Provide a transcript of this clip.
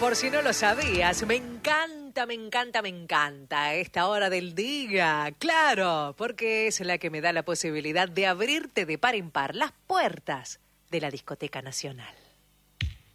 por si no lo sabías, me encanta, me encanta, me encanta esta hora del día. Claro, porque es la que me da la posibilidad de abrirte de par en par las puertas de la Discoteca Nacional.